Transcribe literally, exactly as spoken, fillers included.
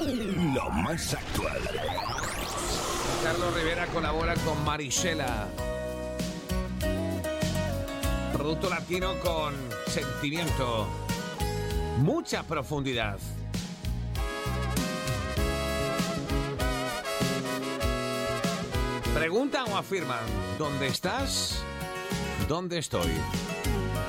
Lo más actual. Carlos Rivera colabora con Marisela. Producto latino con sentimiento. Mucha profundidad. Preguntan o afirman: ¿dónde estás? ¿Dónde estoy?